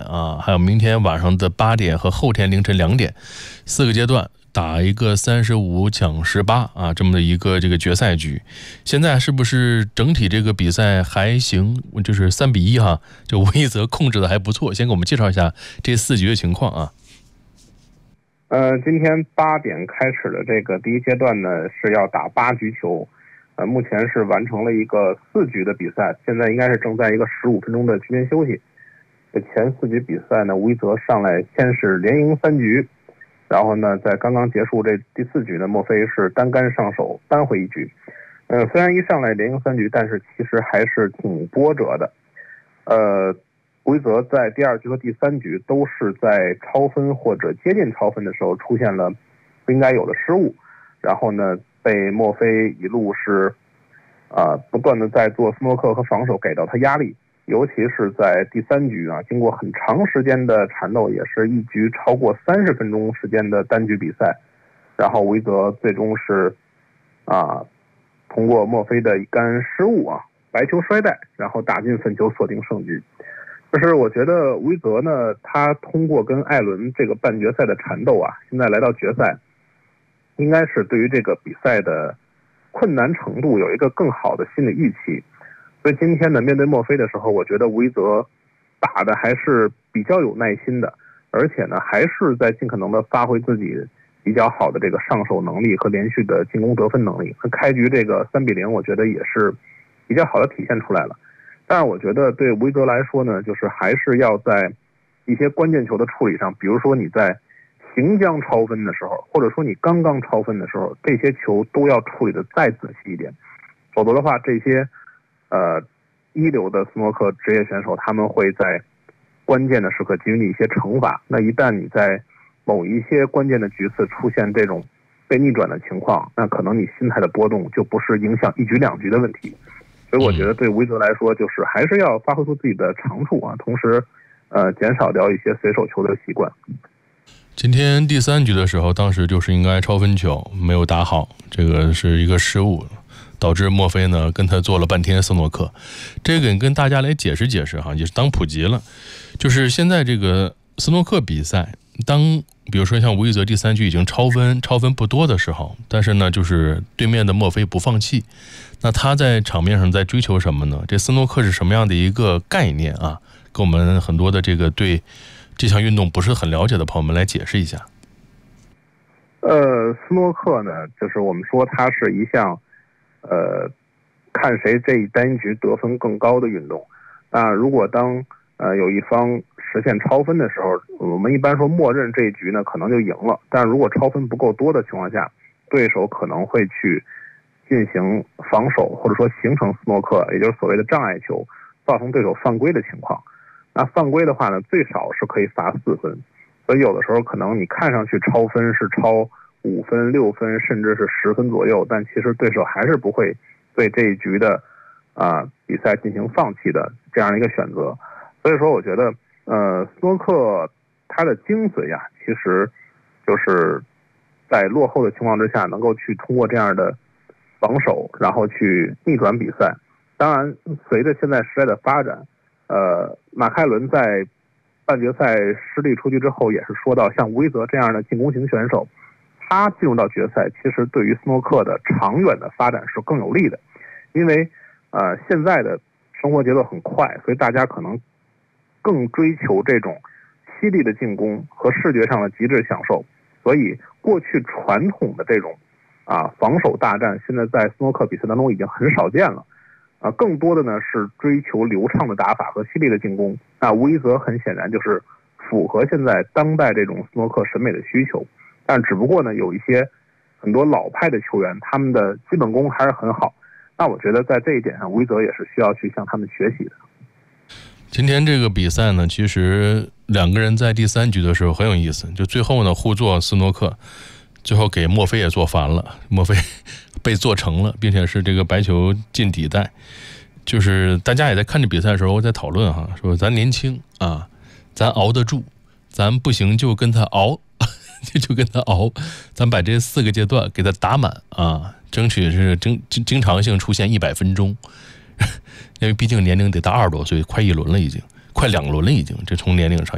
啊，还有明天晚上的8点和后天凌晨2点，4个阶段打一个35抢18啊，这么的一个这个决赛局。现在是不是整体这个比赛还行？就是3比1哈，这吴一泽控制的还不错。先给我们介绍一下这4局的情况啊。 今天8点开始的这个第一阶段呢，是要打8局球，目前是完成了一个4局的比赛，现在应该是正在一个15分钟的局间休息。前4局比赛呢，吴一泽上来先是连赢3局，然后呢，在刚刚结束这第4局呢，莫非是单杆上手扳回1局。虽然一上来连赢3局，但是其实还是挺波折的。吴一泽在第2局和第3局都是在超分或者接近超分的时候出现了不应该有的失误，然后呢被莫非一路是不断的在做斯诺克和防守给到他压力，尤其是在第3局啊，经过很长时间的缠斗，也是一局超过30分钟时间的单局比赛，然后吴一泽最终是通过莫非的一杆失误白球摔带，然后打进分球锁定胜局。就是我觉得吴一泽呢，他通过跟艾伦这个半决赛的缠斗现在来到决赛，应该是对于这个比赛的困难程度有一个更好的心理预期。所以今天呢，面对莫非的时候，我觉得吴一泽打的还是比较有耐心的，而且呢，还是在尽可能的发挥自己比较好的这个上手能力和连续的进攻得分能力。开局这个3比0，我觉得也是比较好的体现出来了。但是我觉得对吴一泽来说呢，就是还是要在一些关键球的处理上，比如说你在行将超分的时候，或者说你刚刚超分的时候，这些球都要处理的再仔细一点，否则的话，这些一流的斯诺克职业选手他们会在关键的时刻给予你一些惩罚。那一旦你在某一些关键的局次出现这种被逆转的情况，那可能你心态的波动就不是影响1局2局的问题。所以我觉得对吴一泽来说，就是还是要发挥出自己的长处同时减少掉一些随手球的习惯。 今天第3局的时候，当时就是应该超分球没有打好，这个是一个失误，导致莫非呢跟他做了半天斯诺克。这个跟大家来解释解释也是当普及了。就是现在这个斯诺克比赛，比如说像吴一泽第3局已经超分不多的时候，但是呢就是对面的莫非不放弃，那他在场面上在追求什么呢？这斯诺克是什么样的一个概念跟我们很多的这个对这项运动不是很了解的朋友们来解释一下。 斯诺克呢，就是我们说它是一项看谁这一单局得分更高的运动。如果当有一方实现超分的时候，我们一般说默认这一局呢可能就赢了，但如果超分不够多的情况下，对手可能会去进行防守，或者说形成斯诺克，也就是所谓的障碍球，造成对手犯规的情况。那犯规的话呢，最少是可以罚4分，所以有的时候可能你看上去超分是超5分、6分，甚至是10分左右，但其实对手还是不会对这一局的比赛进行放弃的这样一个选择。所以说我觉得斯诺克它的精髓其实就是在落后的情况之下能够去通过这样的防守然后去逆转比赛。当然随着现在时代的发展，马凯伦在半决赛失利出局之后也是说到，像吴一泽这样的进攻型选手，他进入到决赛其实对于斯诺克的长远的发展是更有利的。因为现在的生活节奏很快，所以大家可能更追求这种犀利的进攻和视觉上的极致享受，所以过去传统的这种防守大战，现在在斯诺克比赛当中已经很少见了。更多的呢是追求流畅的打法和犀利的进攻。吴一泽很显然就是符合现在当代这种斯诺克审美的需求，但只不过呢有一些很多老派的球员，他们的基本功还是很好。那我觉得在这一点上，吴一泽也是需要去向他们学习的。 今天这个比赛呢，其实2个人在第3局的时候很有意思，就最后呢互做斯诺克，最后给莫非也做烦了，莫非被做成了，并且是这个白球进底带。就是大家也在看这比赛的时候在讨论说咱年轻咱熬得住，咱不行就跟他熬就跟他熬，咱把这4个阶段给他打满争取是经常性出现100分钟。因为毕竟年龄得到20多岁，快1轮了已经，快2轮了已经，这从年龄上